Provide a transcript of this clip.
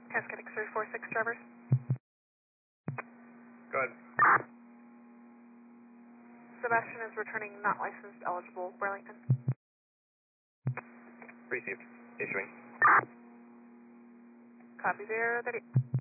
Cascadic 346 drivers. Go ahead. Sebastian is returning not licensed, eligible, Burlington. Received. Issuing. Copy 030.